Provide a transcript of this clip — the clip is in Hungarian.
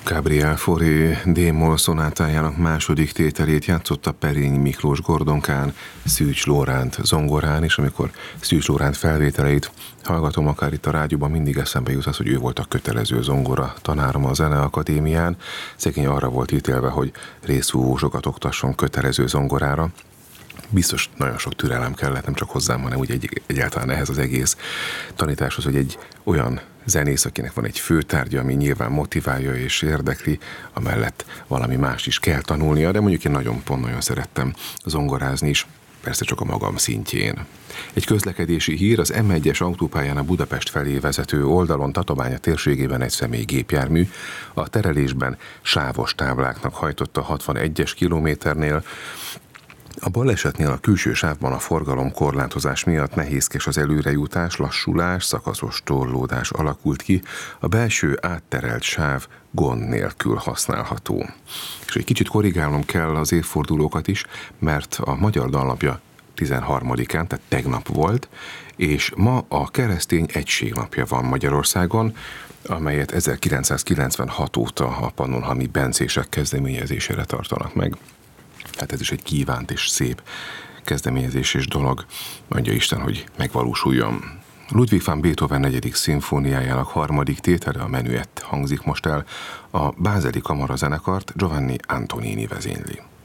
Gabriel Fauré D-moll szonátájának második tételét játszotta Perényi Miklós gordonkán, Szűcs Lóránt zongorán, és amikor Szűcs Lóránt felvételeit hallgatom akár itt a rádióban, mindig eszembe jut az, hogy ő volt a kötelező zongora tanárom a Zeneakadémián. Szegény arra volt ítélve, hogy részfúvósokat oktasson kötelező zongorára. Biztos nagyon sok türelem kellett, nem csak hozzám, hanem úgy egyáltalán ehhez az egész tanításhoz, hogy egy olyan zenész, akinek van egy főtárgya, ami nyilván motiválja és érdekli, amellett valami más is kell tanulnia, de mondjuk én nagyon szerettem zongorázni is, persze csak a magam szintjén. Egy közlekedési hír: az M1-es autópályán a Budapest felé vezető oldalon Tatabánya térségében egy személygépjármű a terelésben sávos tábláknak hajtott a 61-es kilométernél. A balesetnél a külső sávban a forgalomkorlátozás miatt nehézkes az előrejutás, lassulás, szakaszos torlódás alakult ki, a belső átterelt sáv gond nélkül használható. És egy kicsit korrigálnom kell az évfordulókat is, mert a Magyar Dallapja 13-án, tehát tegnap volt, és ma a Keresztény Egységnapja van Magyarországon, amelyet 1996 óta a pannonhalmi bencések kezdeményezésére tartanak meg. Tehát ez is egy kívánt és szép kezdeményezés és dolog, mondja Isten, hogy megvalósuljon. Ludwig van Beethoven 4. szimfóniájának 3. tétele, a Menuett hangzik most el, a Bázeli Kamarazenekart Giovanni Antonini vezényli.